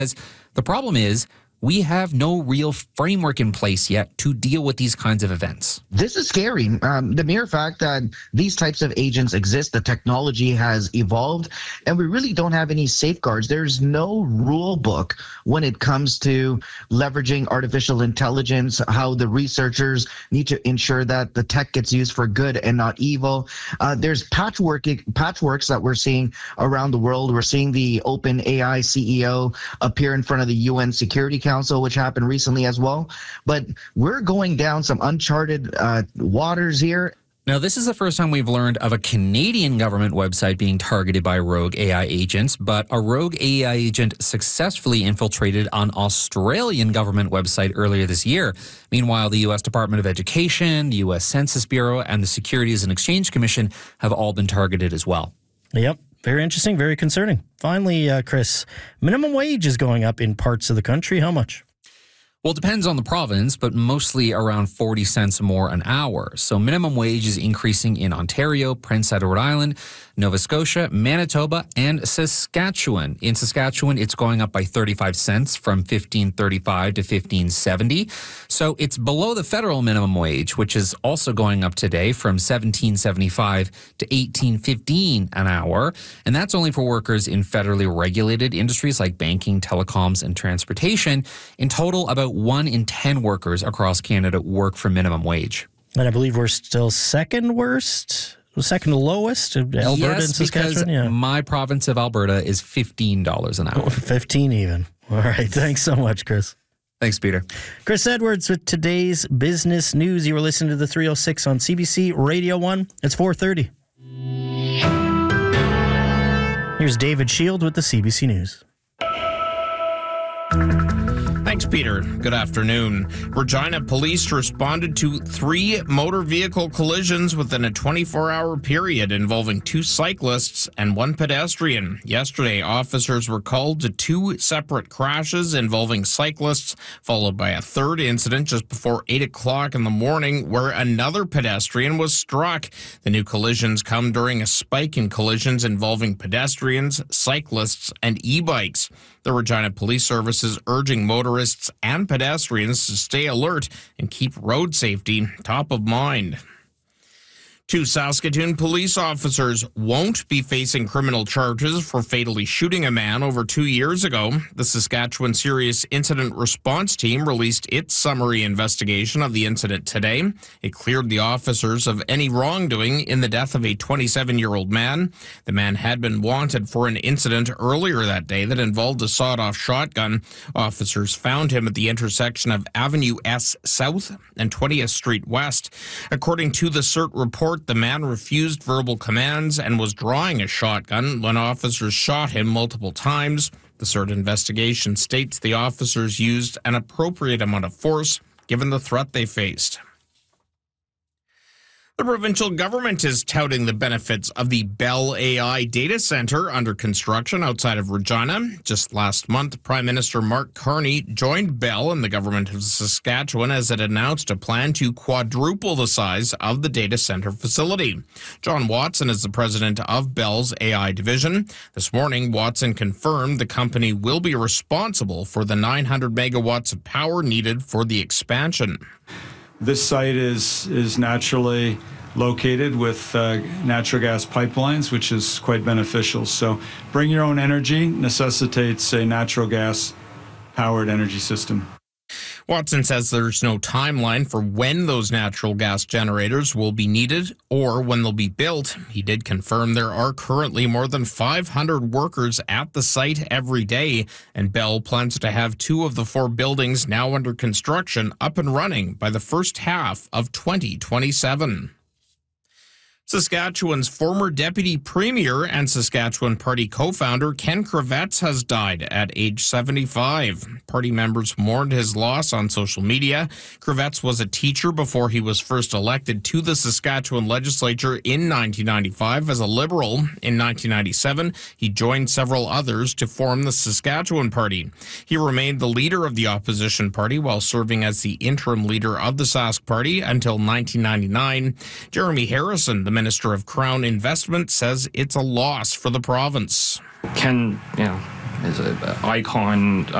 The problem is we have no real framework in place yet to deal with these kinds of events. This is scary. The mere fact that these types of agents exist, the technology has evolved, and we really don't have any safeguards. There's no rule book when it comes to leveraging artificial intelligence, how the researchers need to ensure that the tech gets used for good and not evil. There's patchworks that we're seeing around the world. We're seeing the OpenAI CEO appear in front of the UN Security Council, which happened recently as well. But we're going down some uncharted waters here. Now, this is the first time we've learned of a Canadian government website being targeted by rogue AI agents, but a rogue AI agent successfully infiltrated an Australian government website earlier this year. Meanwhile, the U.S. Department of Education, the U.S. Census Bureau, and the Securities and Exchange Commission have all been targeted as well. Yep. Very interesting, very concerning. Finally, Chris, minimum wage is going up in parts of the country. How much? Well, it depends on the province, but mostly around 40 cents more an hour. So minimum wage is increasing in Ontario, Prince Edward Island, Nova Scotia, Manitoba, and Saskatchewan. In Saskatchewan, it's going up by 35 cents from $15.35 to $15.70. So it's below the federal minimum wage, which is also going up today from $17.75 to $18.15 an hour. And that's only for workers in federally regulated industries like banking, telecoms, and transportation. In total, about 1 in 10 workers across Canada work for minimum wage. And I believe we're still second lowest, Alberta and Saskatchewan. Because my province of Alberta is $15 an hour. 15 even. All right. Thanks so much, Chris. Thanks, Peter. Chris Edwards with today's business news. You were listening to the 306 on CBC Radio 1. It's 4:30. Here's David Shield with the CBC News. Thanks, Peter. Good afternoon. Regina police responded to 3 motor vehicle collisions within a 24-hour period involving 2 cyclists and 1 pedestrian. Yesterday, officers were called to 2 separate crashes involving cyclists, followed by a 3rd incident just before 8 o'clock in the morning where another pedestrian was struck. The new collisions come during a spike in collisions involving pedestrians, cyclists, and e-bikes. The Regina Police Service is urging motorists and pedestrians to stay alert and keep road safety top of mind. 2 Saskatoon police officers won't be facing criminal charges for fatally shooting a man over 2 years ago. The Saskatchewan Serious Incident Response Team released its summary investigation of the incident today. It cleared the officers of any wrongdoing in the death of a 27-year-old man. The man had been wanted for an incident earlier that day that involved a sawed-off shotgun. Officers found him at the intersection of Avenue S South and 20th Street West. According to the CERT report, the man refused verbal commands and was drawing a shotgun when officers shot him multiple times. The CERT investigation states the officers used an appropriate amount of force given the threat they faced. The provincial government is touting the benefits of the Bell AI data center under construction outside of Regina. Just last month, Prime Minister Mark Carney joined Bell and the government of Saskatchewan as it announced a plan to quadruple the size of the data center facility. John Watson is the president of Bell's AI division. This morning, Watson confirmed the company will be responsible for the 900 megawatts of power needed for the expansion. This site is naturally located with natural gas pipelines, which is quite beneficial. So bring your own energy necessitates a natural gas powered energy system. Watson says there's no timeline for when those natural gas generators will be needed or when they'll be built. He did confirm there are currently more than 500 workers at the site every day, and Bell plans to have 2 of the 4 buildings now under construction up and running by the first half of 2027. Saskatchewan's former deputy premier and Saskatchewan Party co-founder Ken Kravets has died at age 75. Party members mourned his loss on social media. Kravets was a teacher before he was first elected to the Saskatchewan legislature in 1995 as a Liberal. In 1997, he joined several others to form the Saskatchewan Party. He remained the leader of the opposition party while serving as the interim leader of the Sask Party until 1999. Jeremy Harrison, the Minister of Crown Investment, says it's a loss for the province. Ken, is an icon